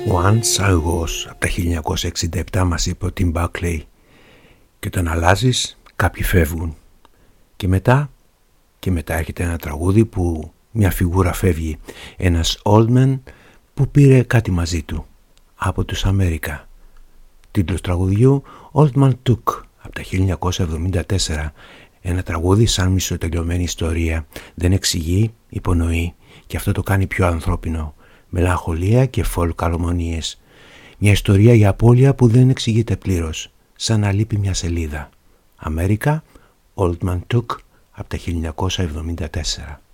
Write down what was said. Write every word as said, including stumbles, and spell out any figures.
Once I was από τα χίλια εννιακόσια εξήντα επτά μας είπε ο Tim Buckley, και όταν αλλάζεις κάποιοι φεύγουν και μετά και μετά έρχεται ένα τραγούδι που μια φιγούρα φεύγει, ένας old man που πήρε κάτι μαζί του από τους Αμέρικα. Τίτλος τραγουδιού Old Man Took από τα χίλια εννιακόσια εβδομήντα τέσσερα, ένα τραγούδι σαν μισοτελειωμένη ιστορία, δεν εξηγεί, υπονοεί και αυτό το κάνει πιο ανθρώπινο. Μελαγχολία και folk αλμονίες. Μια ιστορία για απώλεια που δεν εξηγείται πλήρως, σαν να λείπει μια σελίδα. Αμέρικα, Old Man Took από τα χίλια εννιακόσια εβδομήντα τέσσερα.